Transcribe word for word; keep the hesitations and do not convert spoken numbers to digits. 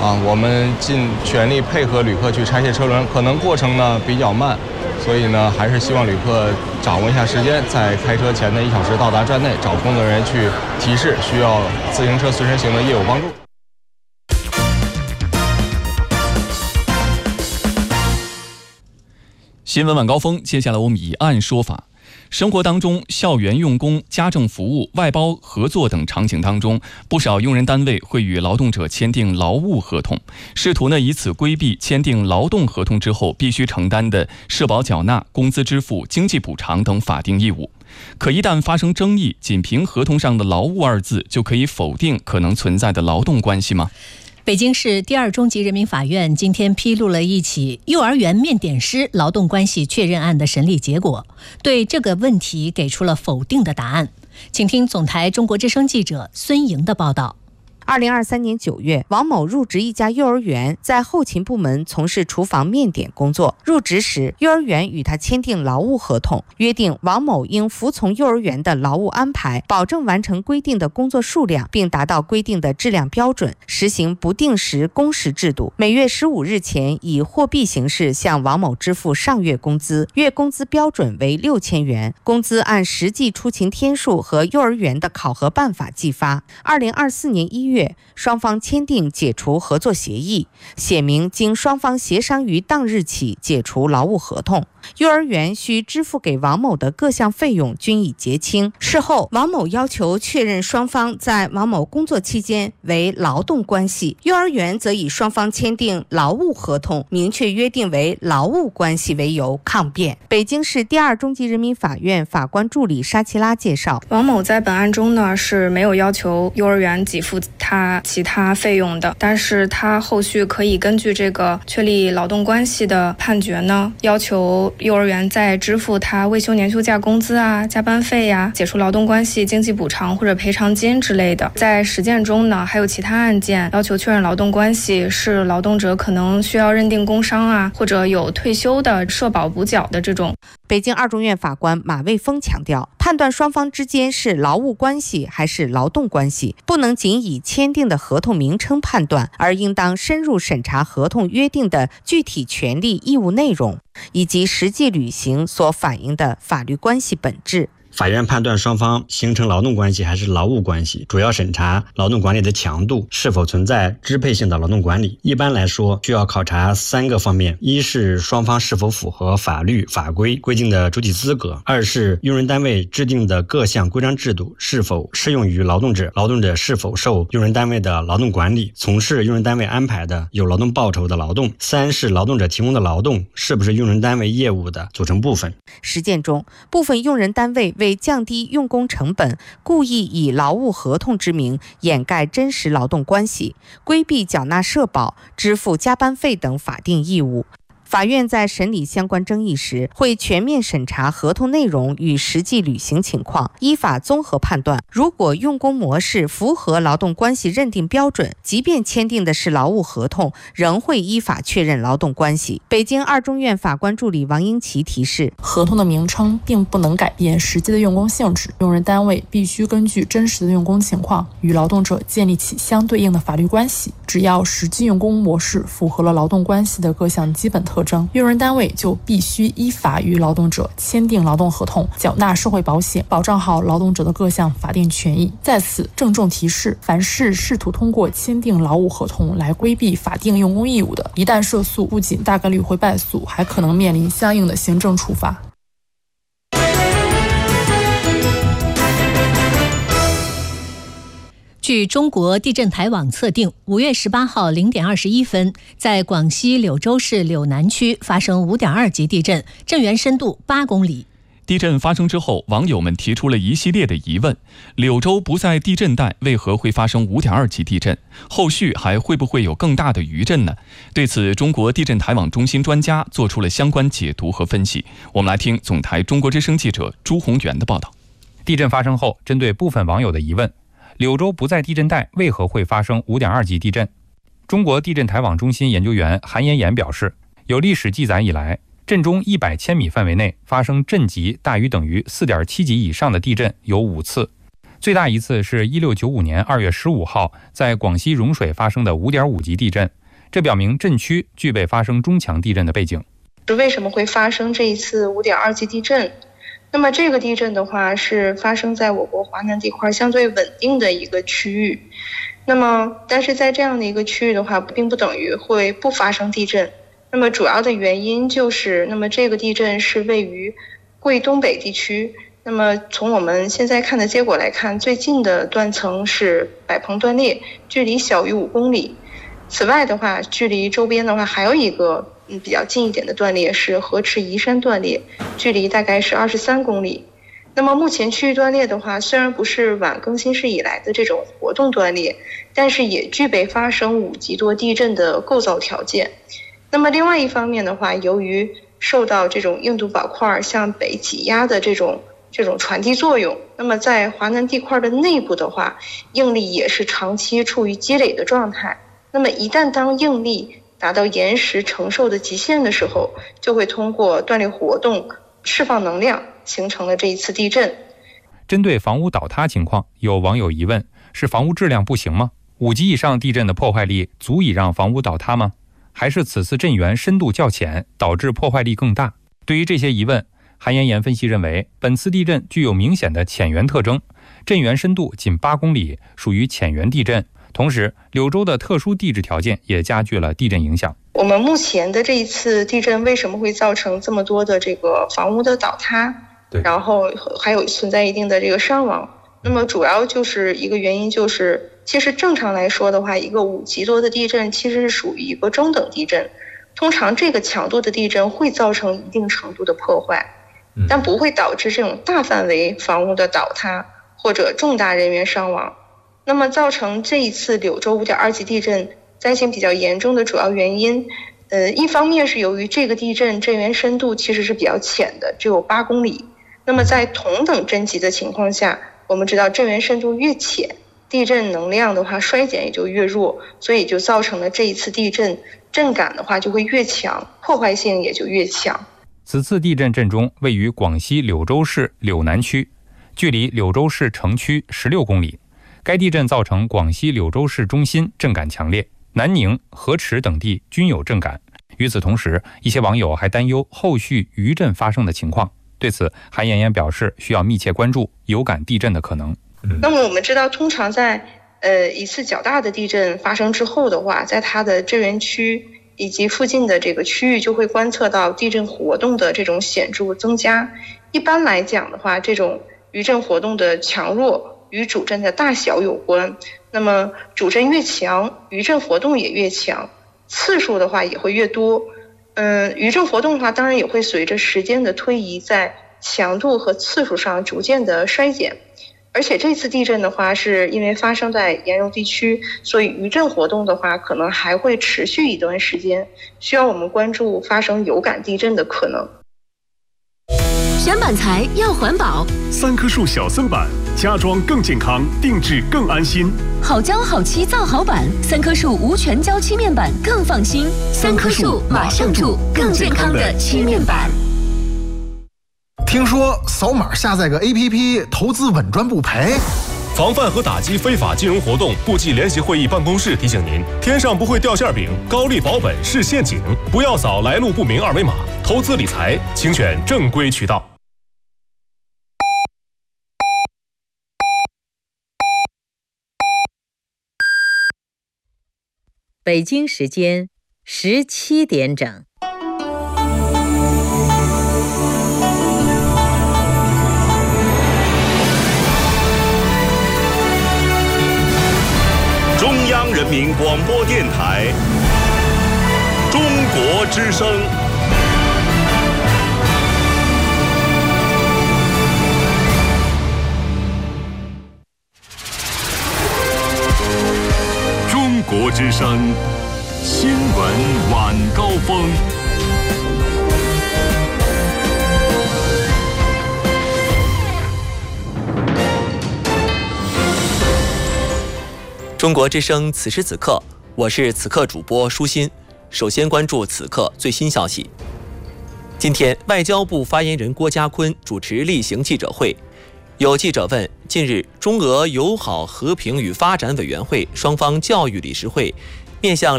啊，我们尽全力配合旅客去拆卸车轮，可能过程呢比较慢，所以呢还是希望旅客掌握一下时间，在开车前的一小时到达站内，找工作人员去提示需要自行车随身行的业务帮助。 新闻晚高峰，接下来我们以案说法。生活当中，校园用工、家政服务、外包合作等场景当中，不少用人单位会与劳动者签订劳务合同，试图呢以此规避签订劳动合同之后必须承担的社保缴纳、工资支付、经济补偿等法定义务。可一旦发生争议，仅凭合同上的劳务二字就可以否定可能存在的劳动关系吗？ 北京市第二中级人民法院今天披露了一起幼儿园面点师劳动关系确认案的审理结果，对这个问题给出了否定的答案。请听总台中国之声记者孙莹的报道。 二零二三年九月，王某入职一家幼儿园，在后勤部门从事厨房面点工作。入职时，幼儿园与他签订劳务合同，约定王某应服从幼儿园的劳务安排，保证完成规定的工作数量，并达到规定的质量标准，实行不定时工时制度。每月十五日前以货币形式向王某支付上月工资，月工资标准为六千元，工资按实际出勤天数和幼儿园的考核办法计发。二零二四年一月，双方签订解除合作协议，写明经双方协商于当日起解除劳务合同。幼儿园需支付给王某的各项费用均已结清。事后，王某要求确认双方在王某工作期间为劳动关系，幼儿园则以双方签订劳务合同，明确约定为劳务关系为由抗辩。北京市第二中级人民法院法官助理沙奇拉介绍， 王某在本案中呢是没有要求幼儿园给付他其他费用的，但是他后续可以根据这个确立劳动关系的判决呢，要求幼儿园在支付他未休年休假工资啊、加班费呀、解除劳动关系经济补偿或者赔偿金之类的。在实践中呢，还有其他案件要求确认劳动关系是劳动者可能需要认定工伤啊，或者有退休的社保补缴的这种。 北京二中院法官马卫峰强调，判断双方之间是劳务关系还是劳动关系，不能仅以签订的合同名称判断，而应当深入审查合同约定的具体权利义务内容，以及实际履行所反映的法律关系本质。 法院判断双方形成劳动关系还是劳务关系，主要审查劳动管理的强度，是否存在支配性的劳动管理。一般来说，需要考察三个方面：一是双方是否符合法律法规规定的主体资格；二是用人单位制定的各项规章制度是否适用于劳动者，劳动者是否受用人单位的劳动管理，从事用人单位安排的有劳动报酬的劳动；三是劳动者提供的劳动是不是用人单位业务的组成部分。 实践中，部分用人单位为降低用工成本，故意以劳务合同之名掩盖真实劳动关系，规避缴纳社保、支付加班费等法定义务。法院在审理相关争议时，会全面审查合同内容与实际履行情况，依法综合判断。如果用工模式符合劳动关系认定标准，即便签订的是劳务合同，仍会依法确认劳动关系。北京二中院法官助理王英奇提示， 合同的名称并不能改变实际的用工性质，用人单位必须根据真实的用工情况，与劳动者建立起相对应的法律关系。只要实际用工模式符合了劳动关系的各项基本特征，用人单位就必须依法与劳动者签订劳动合同，缴纳社会保险，保障好劳动者的各项法定权益。在此郑重提示，凡是试图通过签订劳务合同来规避法定用工义务的，一旦涉诉，不仅大概率会败诉，还可能面临相应的行政处罚。 据中国地震台网测定，五月十八号零点二十一分，在广西柳州市柳南区发生五点二级地震，震源深度八公里。 地震发生之后，网友们提出了一系列的疑问：柳州不在地震带，为何会发生五点二级地震？后续还会不会有更大的余震呢？对此，中国地震台网中心专家做出了相关解读和分析。我们来听总台中国之声记者朱宏元的报道。 地震发生后，针对部分网友的疑问，柳州不在地震带，为何会发生五点二级地震？中国地震台网中心研究员韩延岩表示，有历史记载以来，震中一百千米范围内发生震级大于等于四点七级以上的地震有五次， 最大一次是一六九五年二月十五号在广西融水发生的五点五级地震，这表明震区具备发生中强地震的背景。 为什么会发生这一次五点二级地震？那么这个地震的话是发生在我国华南地块相对稳定的一个区域，那么但是在这样的一个区域的话，并不等于会不发生地震。那么主要的原因就是，那么这个地震是位于贵东北地区。那么从我们现在看的结果来看，最近的断层是百棚断裂，距离小于五公里。此外的话，距离周边的话还有一个嗯比较近一点的断裂是河池宜山断裂，距离大概是二十三公里。那么目前区域断裂的话，虽然不是晚更新世以来的这种活动断裂，但是也具备发生五级多地震的构造条件。那么另外一方面的话，由于受到这种硬度板块向北挤压的这种这种传递作用，那么在华南地块的内部的话，应力也是长期处于积累的状态。那么一旦当应力达到岩石承受的极限的时候，就会通过断裂活动释放能量，形成了这一次地震。 针对房屋倒塌情况，有网友疑问：是房屋质量不行吗？五级以上地震的破坏力足以让房屋倒塌吗？还是此次震源深度较浅，导致破坏力更大？对于这些疑问，韩妍妍分析认为，本次地震具有明显的浅源特征，震源深度仅八公里，属于浅源地震。同时，柳州的特殊地质条件也加剧了地震影响。 我们目前的这一次地震为什么会造成这么多的这个房屋的倒塌？对，然后还有存在一定的这个伤亡。那么主要就是一个原因就是，其实正常来说的话，一个五级多的地震其实是属于一个中等地震。通常这个强度的地震会造成一定程度的破坏，但不会导致这种大范围房屋的倒塌或者重大人员伤亡。那么造成这一次柳州五点二级地震灾情比较严重的主要原因，呃，一方面是由于这个地震震源深度其实是比较浅的，只有八公里。那么在同等震级的情况下，我们知道震源深度越浅，地震能量的话衰减也就越弱，所以就造成了这一次地震震感的话就会越强，破坏性也就越强。 此次地震震中位于广西柳州市柳南区，距离柳州市城区十六公里。该地震造成广西柳州市中心震感强烈，南宁、河池等地均有震感。与此同时，一些网友还担忧后续余震发生的情况。对此，韩妍妍表示需要密切关注有感地震的可能。 那么我们知道，通常在呃一次较大的地震发生之后的话，在它的震源区以及附近的这个区域就会观测到地震活动的这种显著增加。一般来讲的话，这种余震活动的强弱与主震的大小有关。那么主震越强，余震活动也越强，次数的话也会越多。嗯，余震活动的话，当然也会随着时间的推移，在强度和次数上逐渐的衰减。而且这次地震的话，是因为发生在盐蓉地区，所以余震活动的话，可能还会持续一段时间，需要我们关注发生有感地震的可能。 选板材要环保， 三棵树小森板，家装更健康，定制更安心。 好胶好漆造好板，三棵树无全胶漆面板更放心。三棵树马上住，更健康的漆面板。 听说扫码下载个 A P P， 投资稳赚不赔。 防范和打击非法金融活动，部际联席会议办公室提醒您：天上不会掉馅饼，高利保本是陷阱，不要扫来路不明二维码。投资理财，请选正规渠道。 北京时间十七点整。 中央人民广播电台，中国之声。中国之声新闻晚高峰。 中国之声此时此刻，我是此刻主播舒心。首先关注此刻最新消息。今天，外交部发言人郭家坤主持例行记者会， 有记者问，近日中俄友好和平与发展委员会双方教育理事会面向